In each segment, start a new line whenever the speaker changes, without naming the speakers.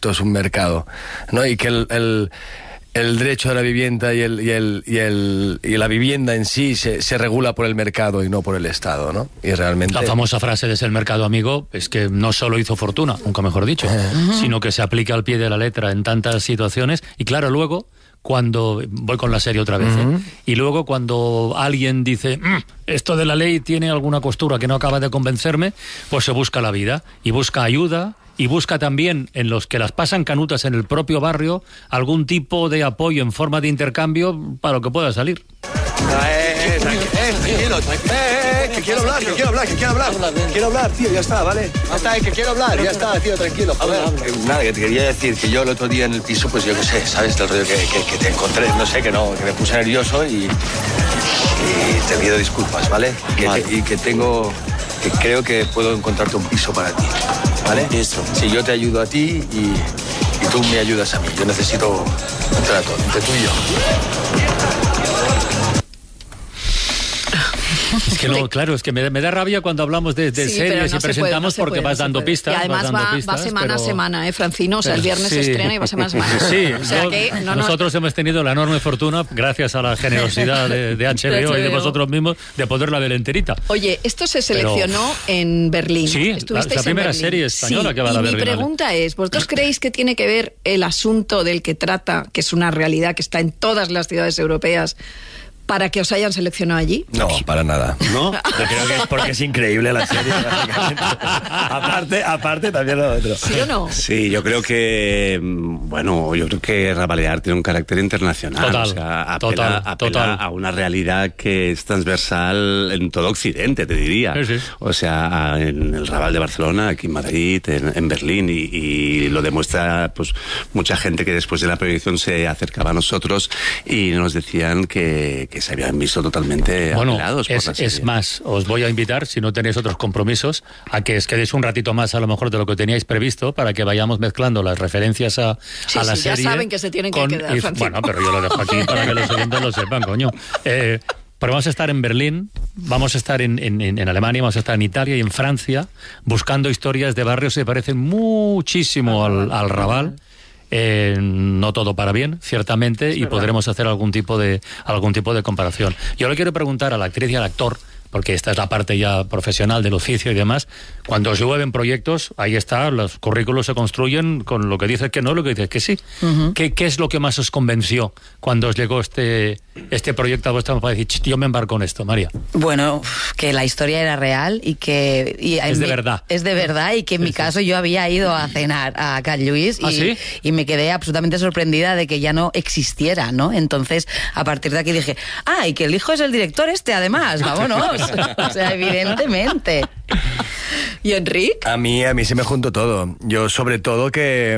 esto es un mercado, ¿no? Y que el derecho a la vivienda y la vivienda en sí se regula por el mercado y no por el Estado, ¿no? Y realmente...
La famosa frase de el mercado amigo es que no solo hizo fortuna, nunca mejor dicho, sino que se aplica al pie de la letra en tantas situaciones. Y claro, luego, cuando... Voy con la serie otra vez, y luego cuando alguien dice esto de la ley tiene alguna costura que no acaba de convencerme, pues se busca la vida y busca ayuda. Y busca también, en los que las pasan canutas en el propio barrio, algún tipo de apoyo en forma de intercambio para lo que pueda salir.
Tranquilo, que quiero hablar, tío, ya está, ¿vale? Ya está, que quiero hablar, ya está, tío, tranquilo, joder. Nada, que te quería decir que yo el otro día en el piso, pues yo qué sé, ¿sabes? Del rollo que te encontré, no sé, que me puse nervioso y te pido disculpas, ¿vale? Y que creo que puedo encontrarte un piso para ti, ¿vale? Eso. Si yo te ayudo a ti y tú me ayudas a mí. Yo necesito un trato entre tú y yo.
Es que no, claro, es que me da rabia cuando hablamos de series y presentamos porque vas dando pistas.
Y además va semana a semana, Francino, o sea, el viernes se estrena y va semana a semana.
Sí,
o sea
nosotros hemos tenido la enorme fortuna, gracias a la generosidad de HBO y de vosotros mismos, de poderla ver enterita.
Oye, esto se seleccionó en Berlín.
Sí, la primera serie española que va a la Berlín.
Y mi pregunta es, ¿vosotros creéis que tiene que ver el asunto del que trata, que es una realidad que está en todas las ciudades europeas, para que os hayan seleccionado allí?
No, para nada.
¿No?
Yo creo que es porque es increíble la serie. aparte también lo otro.
¿Sí o no?
Sí, yo creo que, yo creo que Rabalear tiene un carácter internacional.
Total,
o sea, apela a una realidad que es transversal en todo Occidente, te diría.
Sí.
O sea, en el Raval de Barcelona, aquí en Madrid, en Berlín, y lo demuestra pues mucha gente que después de la proyección se acercaba a nosotros y nos decían que se habían visto totalmente apelados por la serie.
Es más, os voy a invitar, si no tenéis otros compromisos, a que os quedéis un ratito más a lo mejor de lo que teníais previsto para que vayamos mezclando las referencias a la serie.
Ya saben que se tienen que quedar,
bueno, pero yo lo dejo aquí para que los oyentes lo sepan, coño. Pero vamos a estar en Berlín, vamos a estar en Alemania, vamos a estar en Italia y en Francia buscando historias de barrios que se parecen muchísimo al Raval. No todo para bien, ciertamente, y podremos hacer algún tipo de comparación. Yo le quiero preguntar a la actriz y al actor, porque esta es la parte ya profesional del oficio y demás, cuando os llueven proyectos, ahí está, los currículos se construyen con lo que dices que no, lo que dices que sí. ¿Qué es lo que más os convenció cuando os llegó este proyecto a vuestra para decir, yo me embarco en esto, María?
Bueno, que la historia era real y que...
es de verdad.
Es de verdad y que en mi caso yo había ido a cenar a Can Lluís y me quedé absolutamente sorprendida de que ya no existiera, ¿no? Entonces, a partir de aquí dije, y que el hijo es el director además, vámonos. O sea, evidentemente.
¿Y Enric?
A mí se me juntó todo. Yo, sobre todo, que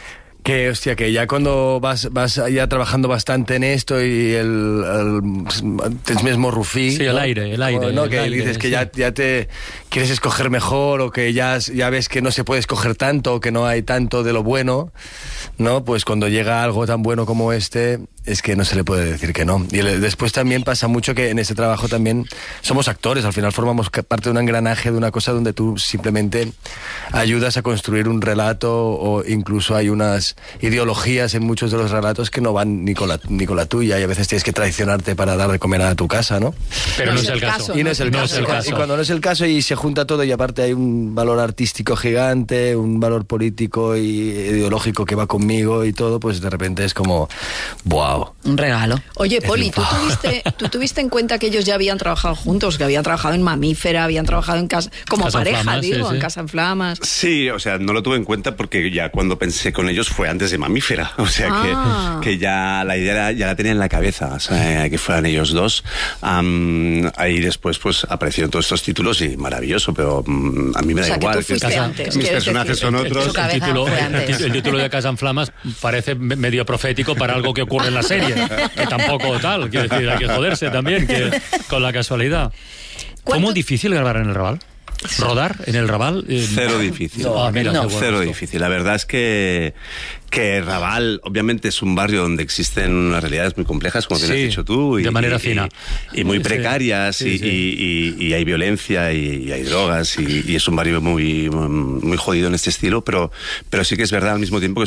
ya cuando vas ya trabajando bastante en esto y el mismo Rufí...
Sí, el aire.
¿no? Que dices que ya te quieres escoger mejor o que ya ves que no se puede escoger tanto o que no hay tanto de lo bueno, ¿no? Pues cuando llega algo tan bueno como este, es que no se le puede decir que no. Y después también pasa mucho que en ese trabajo también somos actores, al final formamos parte de un engranaje, de una cosa donde tú simplemente ayudas a construir un relato o incluso hay unas ideologías en muchos de los relatos que no van ni con la tuya y a veces tienes que traicionarte para dar de comer a tu casa, ¿no?
Pero no es el caso.
Y no es el caso. Y cuando no es el caso y se junta todo y aparte hay un valor artístico gigante, un valor político y ideológico que va conmigo y todo, pues de repente es como, ¡wow!
Un regalo.
Oye, Poli, ¿tú tuviste en cuenta que ellos ya habían trabajado juntos, que habían trabajado en Mamífera, habían trabajado en casa, como Casa pareja, Flamas, en Casa en Flamas?
Sí, o sea, no lo tuve en cuenta porque ya cuando pensé con ellos fue antes de Mamífera, o sea que ya la idea ya la tenía en la cabeza, o sea, que fueran ellos dos. Ahí después pues aparecieron todos estos títulos y maravilloso, pero a mí me da igual. Mis personajes son otros.
El título de Casa en Flamas parece medio profético para algo que ocurre en la serie, que tampoco tal, quiero decir, hay que joderse también que con la casualidad. ¿Cómo difícil grabar en el Raval? ¿Rodar en el Raval?
Cero difícil. Cero difícil. La verdad es que Raval, obviamente, es un barrio donde existen unas realidades muy complejas, como bien has dicho tú.
De manera fina.
Y muy precarias, y hay violencia, y hay drogas, y es un barrio muy, muy jodido en este estilo, pero sí que es verdad al mismo tiempo que